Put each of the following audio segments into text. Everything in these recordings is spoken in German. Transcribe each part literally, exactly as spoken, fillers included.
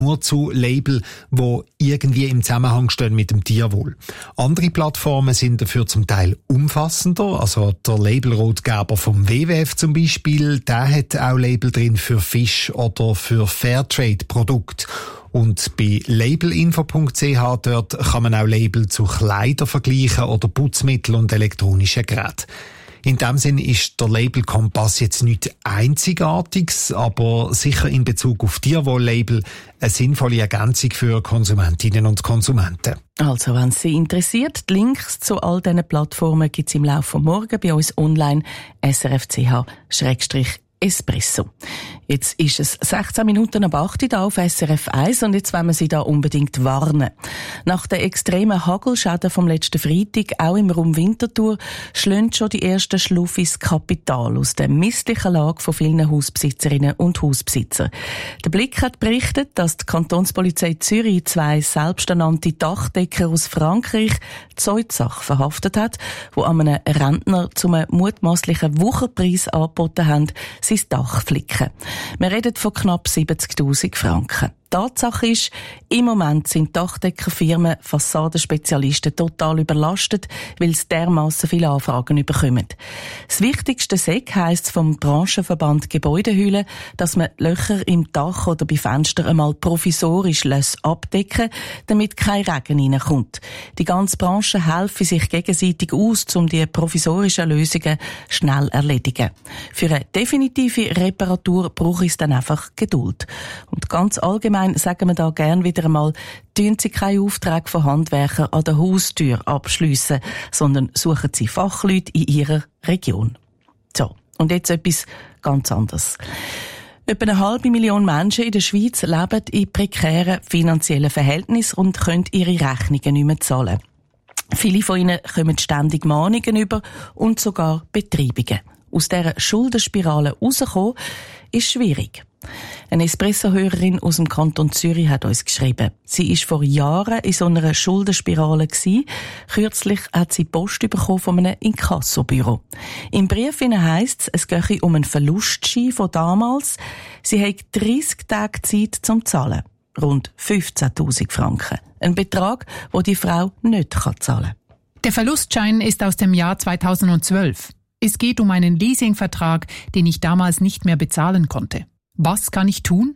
nur zu Label, die irgendwie im Zusammenhang stehen mit dem Tierwohl. Andere Plattformen sind dafür zum Teil umfassender, also der Labelratgeber vom W W F zum Beispiel, der hat auch Label drin für Fisch oder für Fairtrade-Produkte. Und bei labelinfo punkt c h dort kann man auch Label zu Kleider vergleichen oder Putzmittel und elektronischen Geräten. In dem Sinn ist der Labelkompass jetzt nichts Einzigartiges, aber sicher in Bezug auf Tierwohl-Label eine sinnvolle Ergänzung für Konsumentinnen und Konsumenten. Also, wenn es Sie interessiert, die Links zu all diesen Plattformen gibt es im Laufe von morgen bei uns online s r f punkt c h schrägstrich Espresso. Jetzt ist es sechzehn Minuten ab acht Uhr auf S R F eins und jetzt wollen wir Sie da unbedingt warnen. Nach den extremen Hagelschäden vom letzten Freitag, auch im Raum Winterthur, schlönt schon die ersten Schluffis Kapital aus der misslichen Lage von vielen Hausbesitzerinnen und Hausbesitzer. Der Blick hat berichtet, dass die Kantonspolizei Zürich zwei selbsternannte Dachdecker aus Frankreich Zeugsache verhaftet hat, die an einem Rentner zum mutmaßlichen Wucherpreis angeboten haben, sein Dach flicken. Wir reden von knapp siebzigtausend Franken. Tatsache ist, im Moment sind Dachdeckerfirmen, Fassadenspezialisten total überlastet, weil sie dermassen viele Anfragen bekommen. Das Wichtigste Sek heisst vom Branchenverband Gebäudehülle, dass man Löcher im Dach oder bei Fenstern einmal provisorisch abdecken lässt, damit kein Regen reinkommt. Die ganze Branche helfe sich gegenseitig aus, um die provisorischen Lösungen schnell zu erledigen. Für eine definitive Reparatur braucht es dann einfach Geduld. Und ganz allgemein sagen wir da gern wieder einmal, tun Sie keine Aufträge von Handwerkern an der Haustür abschliessen, sondern suchen Sie Fachleute in Ihrer Region. So, und jetzt etwas ganz anderes. Etwa eine halbe Million Menschen in der Schweiz leben in prekären finanziellen Verhältnissen und können ihre Rechnungen nicht mehr zahlen. Viele von ihnen kommen ständig Mahnungen über und sogar Betreibungen. Aus dieser Schuldenspirale rauszukommen, ist schwierig. Eine Espresso-Hörerin aus dem Kanton Zürich hat uns geschrieben. Sie war vor Jahren in so einer Schuldenspirale gewesen. Kürzlich hat sie Post bekommen von einem Inkassobüro. Im Brief heisst es, es gehe um einen Verlustschein von damals. Sie hat dreissig Tage Zeit zum Zahlen. Rund fünfzehntausend Franken. Ein Betrag, den die Frau nicht zahlen kann. Der Verlustschein ist aus dem Jahr zweitausendzwölf. Es geht um einen Leasingvertrag, den ich damals nicht mehr bezahlen konnte. Was kann ich tun?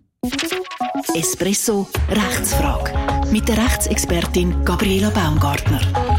Espresso Rechtsfrage mit der Rechtsexpertin Gabriela Baumgartner.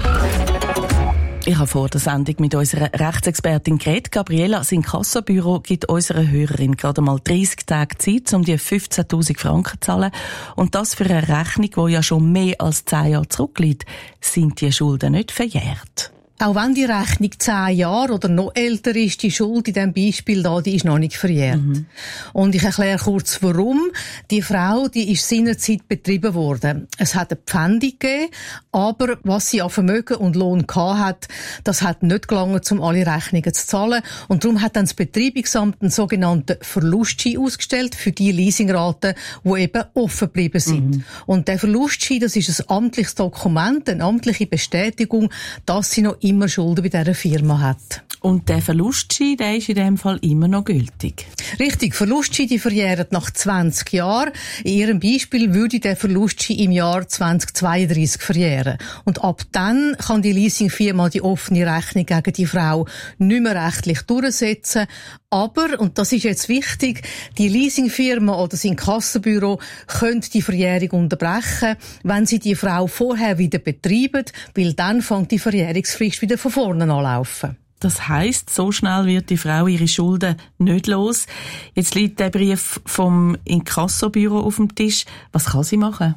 Ich habe vor der Sendung mit unserer Rechtsexpertin geredet. Gabriela, das Inkassobüro gibt unserer Hörerin gerade mal dreissig Tage Zeit, um die fünfzehntausend Franken zu zahlen. Und das für eine Rechnung, die ja schon mehr als zehn Jahre zurückliegt. Sind die Schulden nicht verjährt? Auch wenn die Rechnung zehn Jahre oder noch älter ist, die Schuld in diesem Beispiel da, die ist noch nicht verjährt. Mhm. Und ich erkläre kurz, warum. Die Frau, die ist seinerzeit betrieben worden. Es hat eine Pfändung gegeben, aber was sie an Vermögen und Lohn gehabt hat, das hat nicht gelangt, um alle Rechnungen zu zahlen. Und darum hat dann das Betreibungsamt einen sogenannten Verlustschein ausgestellt für die Leasingraten, die eben offen geblieben sind. Mhm. Und der Verlustschein, das ist ein amtliches Dokument, eine amtliche Bestätigung, dass sie noch immer Schulden bei dieser Firma hat. Und der Verlustschein, der ist in dem Fall immer noch gültig? Richtig, Verlustschein, die verjähren nach zwanzig Jahren. In Ihrem Beispiel würde der Verlustschein im Jahr zweitausendzweiunddreissig verjähren. Und ab dann kann die Leasingfirma die offene Rechnung gegen die Frau nicht mehr rechtlich durchsetzen. Aber, und das ist jetzt wichtig, die Leasingfirma oder das Inkassobüro können die Verjährung unterbrechen, wenn sie die Frau vorher wieder betreiben, weil dann fängt die Verjährungsfrist wieder von vorne anlaufen. Das heisst, so schnell wird die Frau ihre Schulden nicht los. Jetzt liegt der Brief vom Inkassobüro auf dem Tisch. Was kann sie machen?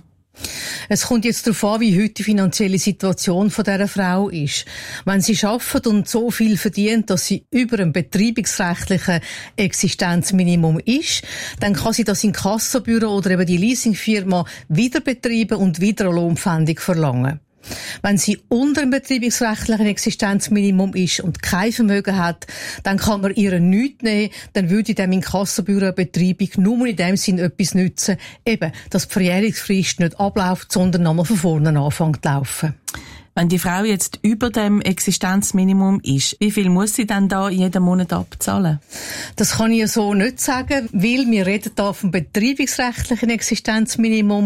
Es kommt jetzt darauf an, wie heute die finanzielle Situation von dieser Frau ist. Wenn sie arbeitet und so viel verdient, dass sie über dem betreibungsrechtlichen Existenzminimum ist, dann kann sie das Inkassobüro oder eben die Leasingfirma wieder betreiben und wieder eine Lohnpfändung verlangen. Wenn sie unter dem betriebsrechtlichen Existenzminimum ist und kein Vermögen hat, dann kann man ihr nichts nehmen, dann würde dem Inkassobüro eine Betreibung nur in dem Sinn etwas nützen, eben, dass die Verjährungsfrist nicht abläuft, sondern nochmal von vorne anfängt zu laufen. Wenn die Frau jetzt über dem Existenzminimum ist, wie viel muss sie dann da jeden Monat abzahlen? Das kann ich so nicht sagen, weil wir reden da vom betreibungsrechtlichen Existenzminimum